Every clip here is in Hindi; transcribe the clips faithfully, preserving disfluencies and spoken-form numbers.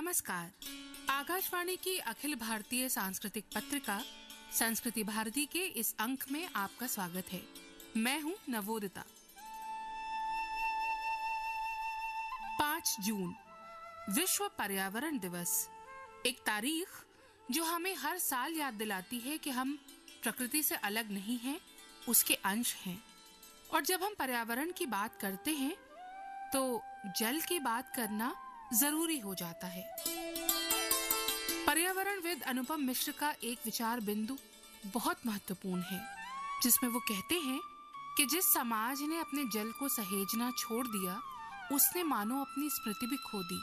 नमस्कार। आकाशवाणी की अखिल भारतीय सांस्कृतिक पत्रिका संस्कृति भारती के इस अंक में आपका स्वागत है। मैं हूं नवोदिता। पाँच जून विश्व पर्यावरण दिवस, एक तारीख जो हमें हर साल याद दिलाती है कि हम प्रकृति से अलग नहीं हैं, उसके अंश हैं। और जब हम पर्यावरण की बात करते हैं तो जल की बात करना जरूरी हो जाता है। पर्यावरणविद अनुपम मिश्र का एक विचार बिंदु बहुत महत्वपूर्ण है, जिसमें वो कहते हैं कि जिस समाज ने अपने जल को सहेजना छोड़ दिया, उसने मानो अपनी स्मृति भी खो दी।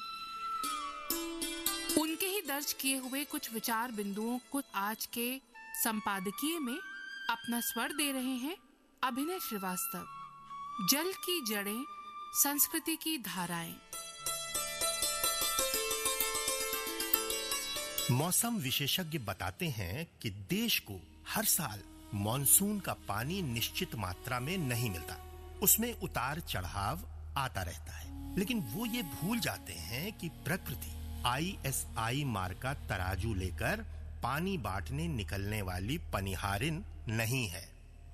उनके ही दर्ज किए हुए कुछ विचार बिंदुओं को आज के संपादकीय में अपना स्वर दे रहे हैं अभिनय श्रीवास्तव। जल की जड़ें, संस्कृति की धाराएं। मौसम विशेषज्ञ बताते हैं कि देश को हर साल मॉनसून का पानी निश्चित मात्रा में नहीं मिलता। उसमें उतार चढ़ाव आता रहता है, लेकिन वो ये भूल जाते हैं कि प्रकृति आई एस आई मार्क का तराजू लेकर पानी बांटने निकलने वाली पनिहारिन नहीं है।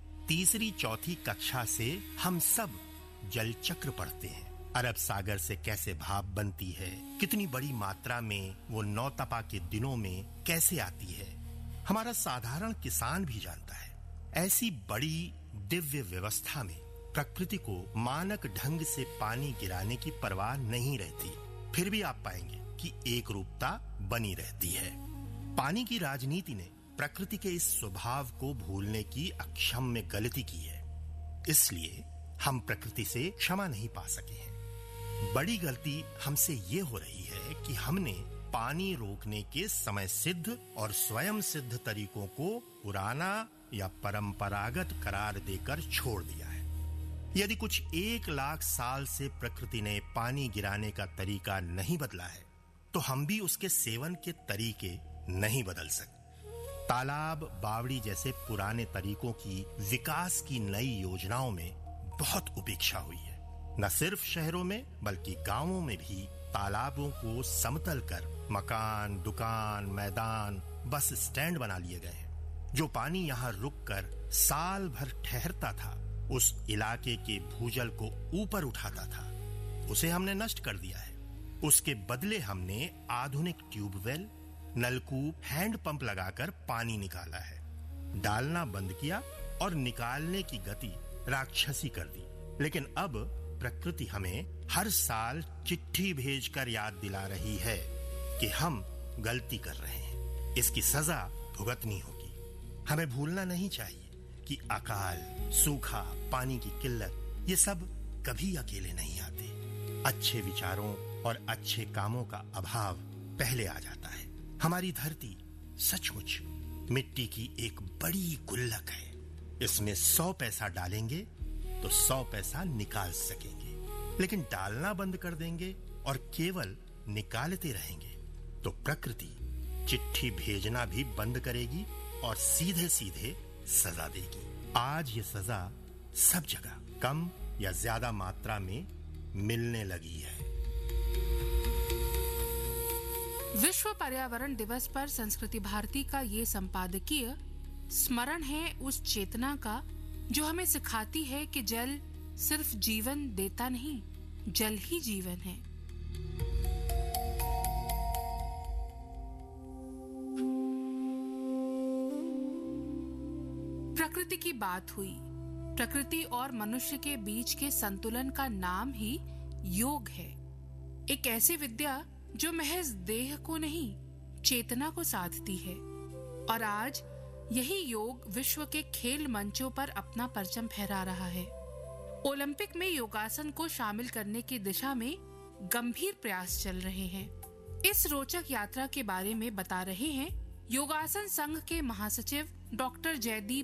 तीसरी चौथी कक्षा से हम सब जल चक्र पढ़ते हैं। अरब सागर से कैसे भाप बनती है, कितनी बड़ी मात्रा में वो नौतपा के दिनों में कैसे आती है, हमारा साधारण किसान भी जानता है। ऐसी बड़ी दिव्य व्यवस्था में प्रकृति को मानक ढंग से पानी गिराने की परवाह नहीं रहती। फिर भी आप पाएंगे कि एक रूपता बनी रहती है। पानी की राजनीति ने प्रकृति के इस स्वभाव को भूलने की अक्षम्य गलती की है। इसलिए हम प्रकृति से क्षमा नहीं पा सके हैं। बड़ी गलती हमसे ये हो रही है कि हमने पानी रोकने के समय सिद्ध और स्वयं सिद्ध तरीकों को पुराना या परंपरागत करार देकर छोड़ दिया है। यदि कुछ एक लाख साल से प्रकृति ने पानी गिराने का तरीका नहीं बदला है, तो हम भी उसके सेवन के तरीके नहीं बदल सकते। तालाब, बावड़ी जैसे पुराने तरीकों की विकास की नई योजनाओं में बहुत उपेक्षा हुई है। न सिर्फ शहरों में बल्कि गांवों में भी तालाबों को समतल कर मकान, दुकान, मैदान, बस स्टैंड बना लिए गए हैं। जो पानी यहाँ रुककर साल भर ठहरता था, उस इलाके के भूजल को ऊपर उठाता था, उसे हमने नष्ट कर दिया है। उसके बदले हमने आधुनिक ट्यूबवेल, नलकूप, हैंडपंप लगाकर पानी निकाला है। डालना बंद किया और निकालने की गति राक्षसी कर दी। लेकिन अब प्रकृति हमें हर साल चिट्ठी भेजकर याद दिला रही है कि हम गलती कर रहे हैं। इसकी सजा भुगतनी होगी। हमें भूलना नहीं चाहिए कि अकाल, सूखा, पानी की किल्लत ये सब कभी अकेले नहीं आते। अच्छे विचारों और अच्छे कामों का अभाव पहले आ जाता है। हमारी धरती सचमुच मिट्टी की एक बड़ी गुल्लक है। इसमें सौ पैसा डालेंगे तो सौ पैसा निकाल सकेंगे, लेकिन डालना बंद कर देंगे और केवल निकालते रहेंगे तो प्रकृति चिट्ठी भेजना भी बंद करेगी और सीधे सीधे सजा देगी। आज ये सजा सब जगह कम या ज्यादा मात्रा में मिलने लगी है। विश्व पर्यावरण दिवस पर संस्कृति भारती का ये संपादकीय स्मरण है उस चेतना का जो हमें सिखाती है कि जल सिर्फ जीवन देता नहीं, जल ही जीवन है। प्रकृति की बात हुई। प्रकृति और मनुष्य के बीच के संतुलन का नाम ही योग है। एक ऐसी विद्या जो महज देह को नहीं, चेतना को साधती है। और आज यही योग विश्व के खेल मंचों पर अपना परचम फहरा रहा है। ओलंपिक में योगासन को शामिल करने की दिशा में गंभीर प्रयास चल रहे हैं। इस रोचक यात्रा के बारे में बता रहे हैं योगासन संघ के महासचिव डॉक्टर जयदीप